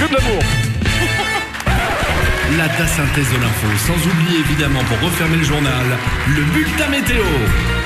de l'amour. La synthèse de l'info, sans oublier évidemment pour refermer le journal, le bulletin météo.